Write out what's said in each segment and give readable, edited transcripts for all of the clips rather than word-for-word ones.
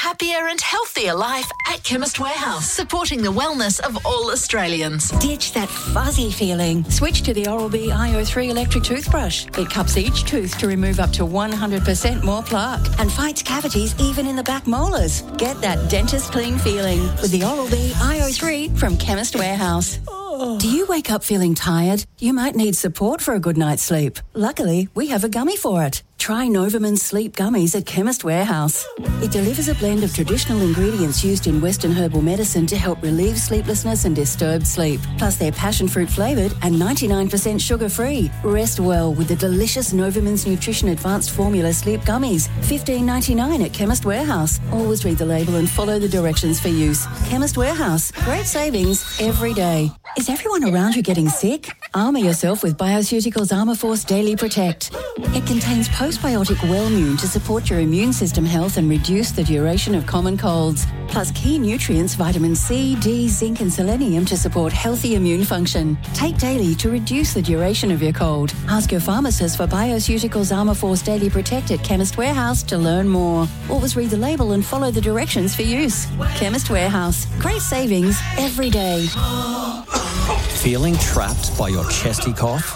happier and healthier life at Chemist Warehouse, supporting the wellness of all Australians. Ditch that fuzzy feeling. Switch to the Oral-B iO3 electric toothbrush. It cups each tooth to remove up to 100% more plaque and fights cavities even in the back molars. Get that dentist clean feeling with the Oral-B iO3 from Chemist Warehouse. Do you wake up feeling tired? You might need support for a good night's sleep. Luckily, we have a gummy for it. Try Novaman Sleep Gummies at Chemist Warehouse. It delivers a blend of traditional ingredients used in Western herbal medicine to help relieve sleeplessness and disturbed sleep. Plus, they're passion fruit flavoured and 99% sugar-free. Rest well with the delicious Novaman's Nutrition Advanced Formula Sleep Gummies. $15.99 at Chemist Warehouse. Always read the label and follow the directions for use. Chemist Warehouse. Great savings every day. Is everyone around you getting sick? Armour yourself with Bioceuticals Armour Force Daily Protect. It contains postbiotic Wellmune to support your immune system health and reduce the duration of common colds. Plus key nutrients, vitamin C, D, zinc and selenium to support healthy immune function. Take daily to reduce the duration of your cold. Ask your pharmacist for Bioceuticals Armour Force Daily Protect at Chemist Warehouse to learn more. Always read the label and follow the directions for use. Chemist Warehouse. Great savings every day. Feeling trapped by your chesty cough?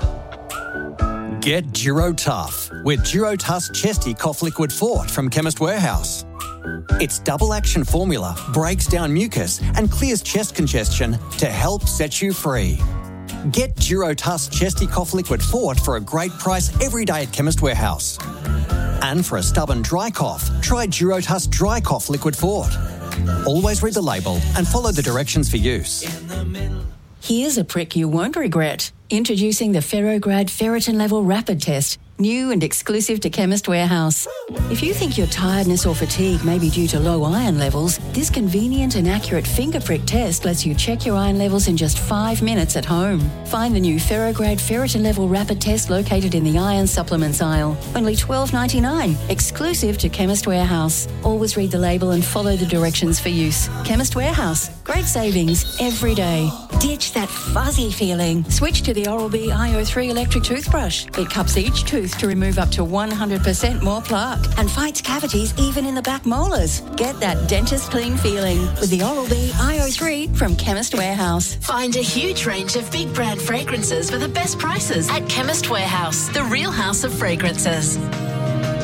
Get Durotough with Durotuss Chesty Cough Liquid Fort from Chemist Warehouse. Its double-action formula breaks down mucus and clears chest congestion to help set you free. Get Durotuss Chesty Cough Liquid Fort for a great price every day at Chemist Warehouse. And for a stubborn dry cough, try Durotuss Dry Cough Liquid Fort. Always read the label and follow the directions for use. Here's a prick you won't regret. Introducing the Ferrograd Ferritin Level Rapid Test, new and exclusive to Chemist Warehouse. If you think your tiredness or fatigue may be due to low iron levels, this convenient and accurate finger prick test lets you check your iron levels in just 5 minutes at home. Find the new Ferrograd Ferritin Level Rapid Test located in the iron supplements aisle. Only $12.99, exclusive to Chemist Warehouse. Always read the label and follow the directions for use. Chemist Warehouse. Great savings every day. Ditch that fuzzy feeling. Switch to the Oral-B iO3 electric toothbrush. It cups each tooth to remove up to 100% more plaque and fights cavities even in the back molars. Get that dentist clean feeling with the Oral-B iO3 from Chemist Warehouse. Find a huge range of big brand fragrances for the best prices at Chemist Warehouse, the real house of fragrances.